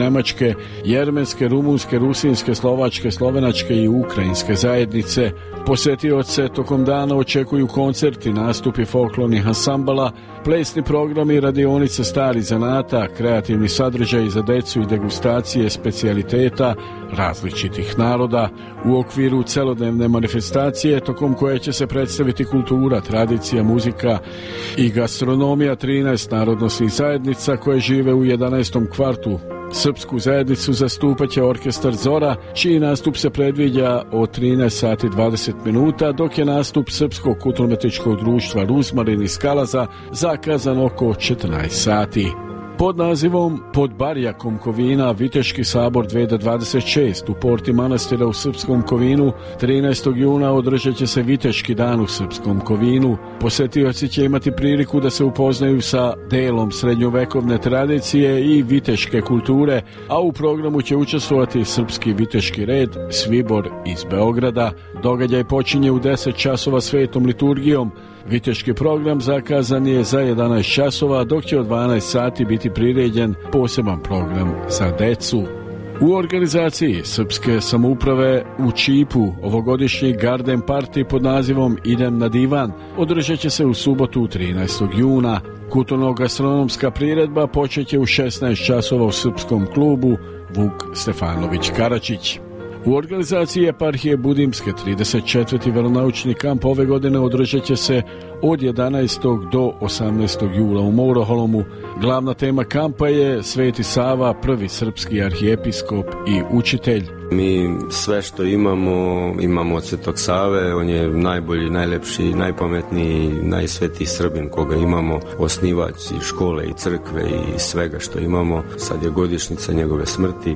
nemačke, jermenske, rumunske, rusinske, slovačke, slovenačke i ukrajinske zajednice. Posetioce tokom dana očekuju koncerti, nastupi folklornih ansambala, plesni programi, radionice starih zanata, kreativni sadržaji za decu i degustacije specijaliteta različitih naroda u okviru celodnevne manifestacije tokom koje će se predstaviti kultura, tradicija, muzika i gastronomija 13 narodnosnih zajednica koje žive u 11. kvartu. Srpsku zajednicu zastupaće orkestar Zora, čiji nastup se predviđa od 13 sati 20 minuta, dok je nastup Srpskog kulturno-umjetničkog društva Ruzmarin iz Kalaza zakazan oko 14 sati. Pod nazivom Pod barjakom Kovina Viteški sabor 2026 u porti manastira u Srpskom Kovinu 13. juna održat će se Viteški dan u Srpskom Kovinu. Posetioci će imati priliku da se upoznaju sa delom srednjovekovne tradicije i viteške kulture, a u programu će učestvovati Srpski viteški red Svibor iz Beograda. Događaj počinje u 10 časova svetom liturgijom. Viteški program zakazan je za 11 časova, dok će od 12 sati biti priređen poseban program za decu. U organizaciji Srpske samouprave u Čipu ovogodišnji Garden Party pod nazivom Idem na divan održat će se u subotu 13. juna. Kulturno-gastronomska priredba počeće u 16 časova u Srpskom klubu Vuk Stefanović Karačić. U organizaciji eparhije Budimske 34. veronaučni kamp ove godine održat će se od 11. do 18. jula u Mouroholomu. Glavna tema kampa je Sveti Sava, prvi srpski arhijepiskop i učitelj. Mi sve što imamo od Svetog Save, on je najbolji, najlepši, najpametniji, najsvetiji Srbin koga imamo, osnivač i škole i crkve i svega što imamo. Sad je godišnjica njegove smrti,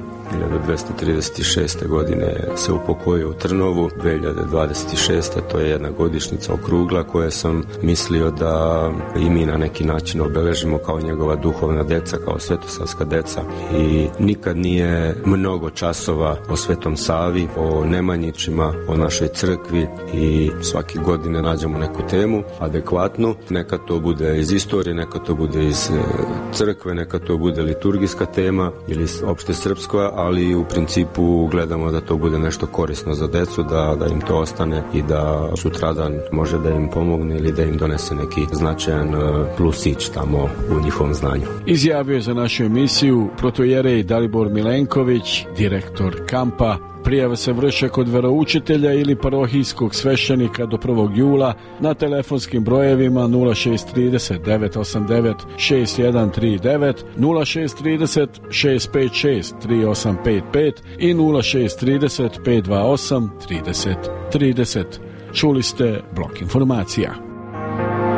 1236. godine se upokojio u Trnovu, 2026. to je jedna godišnjica okrugla koja sam mislio da i mi na neki način obeležimo kao njegova duhovna deca, kao svetosavska deca. I nikad nije mnogo časova o Svetom Savi, o Nemanjićima, o našoj crkvi i svake godine nađemo neku temu adekvatnu. Neka to bude iz istorije, neka to bude iz crkve, neka to bude liturgijska tema ili opšte srpska, ali u principu gledamo da to bude nešto korisno za decu, da im to ostane i da sutradan može da im pomogne ili da im donese neki značajan plusić tamo u njihovom znanju. Izjavio je za našu emisiju protojerej Dalibor Milenković, direktor kampa. Prijave se vrše kod veroučitelja ili parohijskog sveštenika do 1. jula na telefonskim brojevima 0630 989 6139, 0630 656 3855 i 0630 528 30 30. Čuli ste blok informacija.